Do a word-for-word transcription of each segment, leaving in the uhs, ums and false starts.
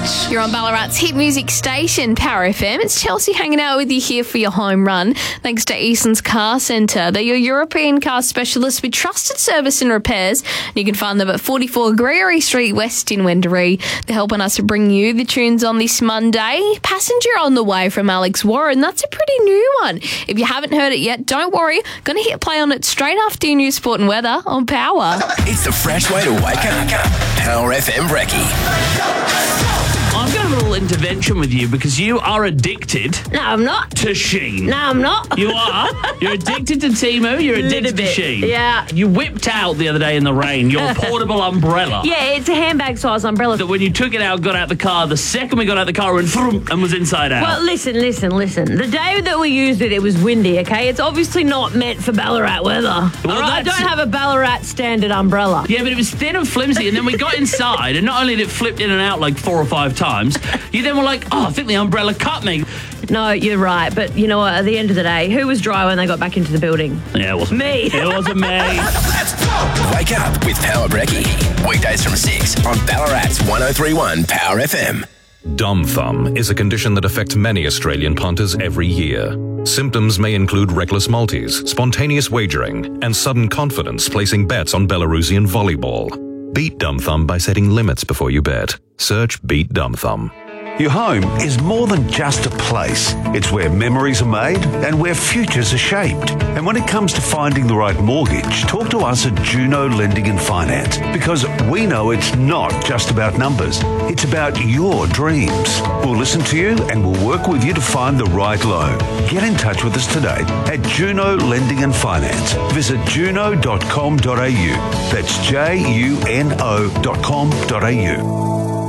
You're on Ballarat's hit music station, Power F M. It's Chelsea hanging out with you here for your home run. Thanks to Eason's Car Centre. They're your European car specialists with trusted service and repairs. You can find them at forty-four Gregory Street West in Wendouree. They're helping us to bring you the tunes on this Monday. Passenger on the way from Alex Warren. That's a pretty new one. If you haven't heard it yet, don't worry. Going to hit play on it straight after your news, sport and weather on Power. It's the fresh way to wake up. Power F M Brekkie. I've got a little intervention with you because you are addicted. No, I'm not. To Shein. No, I'm not. You are. You're addicted to Temu. You're addicted to Shein. Yeah. You whipped out the other day in the rain your portable umbrella. Yeah, it's a handbag size umbrella. That when you took it out, got out the car, the second we got out the car, it went vroom and was inside out. Well, listen, listen, listen. The day that we used it, it was windy, okay? It's obviously not meant for Ballarat weather. Well, All right? I that's- don't have a Ballarat standard umbrella. Yeah, but it was thin and flimsy, and then we got inside, and not only did it flip in and out like four or five times, you then were like, oh, I think the umbrella cut me. No, you're right. But you know what? At the end of the day, who was dry when they got back into the building? Yeah, it wasn't me. It wasn't me. Let's go. Wake up with Power Brekkie. Weekdays from six on Ballarat's one oh three one Power F M. Dumb thumb is a condition that affects many Australian punters every year. Symptoms may include reckless multis, spontaneous wagering, and sudden confidence placing bets on Belarusian volleyball. Beat dumb thumb by setting limits before you bet. Search Beat Dumb Thumb. Your home is more than just a place. It's where memories are made and where futures are shaped. And when it comes to finding the right mortgage, talk to us at Juno Lending and Finance, because we know it's not just about numbers. It's about your dreams. We'll listen to you and we'll work with you to find the right loan. Get in touch with us today at Juno Lending and Finance. Visit juno dot com dot a u. That's J U N O dot com dot a u.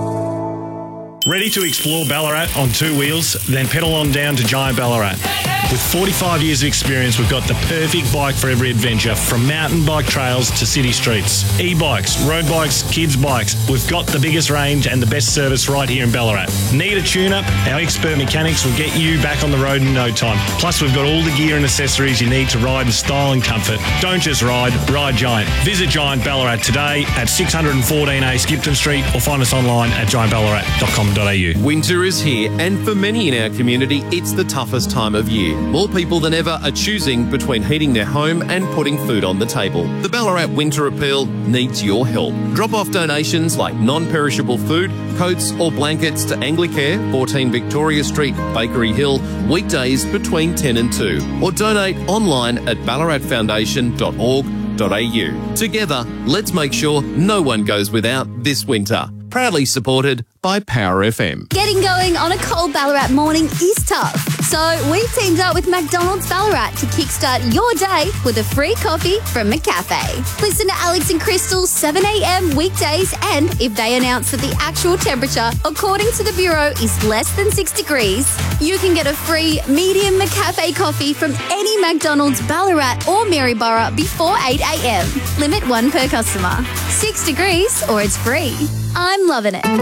Ready to explore Ballarat on two wheels? Then pedal on down to Giant Ballarat. With forty-five years of experience, we've got the perfect bike for every adventure, from mountain bike trails to city streets. E-bikes, road bikes, kids bikes. We've got the biggest range and the best service right here in Ballarat. Need a tune-up? Our expert mechanics will get you back on the road in no time. Plus, we've got all the gear and accessories you need to ride in style and comfort. Don't just ride, ride Giant. Visit Giant Ballarat today at six fourteen A Skipton Street or find us online at giant ballarat dot com dot a u. Winter is here, and for many in our community, it's the toughest time of year. More people than ever are choosing between heating their home and putting food on the table. The Ballarat Winter Appeal needs your help. Drop off donations like non-perishable food, coats or blankets to Anglicare, fourteen Victoria Street, Bakery Hill, weekdays between ten and two. Or donate online at ballarat foundation dot org dot a u. Together, let's make sure no one goes without this winter. Proudly supported by Power F M. Getting going on a cold Ballarat morning is tough. So we've teamed up with McDonald's Ballarat to kickstart your day with a free coffee from McCafe. Listen to Alex and Crystal seven a m weekdays, and if they announce that the actual temperature, according to the Bureau, is less than six degrees, you can get a free medium McCafe coffee from any McDonald's Ballarat or Maryborough before eight a m. Limit one per customer. Six degrees or it's free. I'm loving it.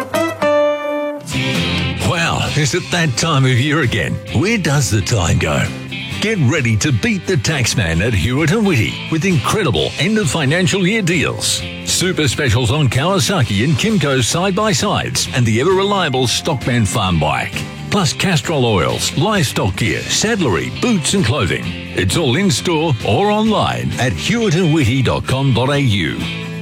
Wow, is it that time of year again? Where does the time go? Get ready to beat the taxman at Hewitt and Whitty with incredible end of financial year deals. Super specials on Kawasaki and Kimco side-by-sides and the ever-reliable Stockman farm bike. Plus Castrol oils, livestock gear, saddlery, boots and clothing. It's all in-store or online at hewitt and whitty dot com dot a u.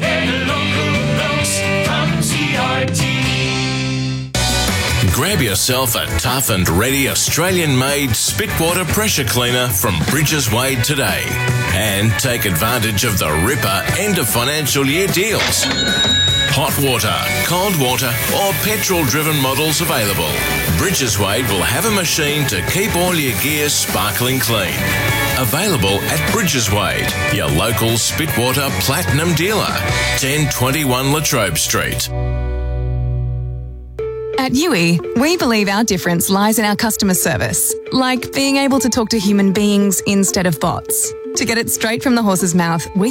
Grab yourself a tough and ready Australian-made Spitwater pressure cleaner from Bridges Wade today and take advantage of the ripper end of financial year deals. Hot water, cold water or petrol-driven models available. Bridges Wade will have a machine to keep all your gear sparkling clean. Available at Bridges Wade, your local Spitwater Platinum dealer, ten twenty-one Latrobe Street. At U E, we believe our difference lies in our customer service, like being able to talk to human beings instead of bots. To get it straight from the horse's mouth, we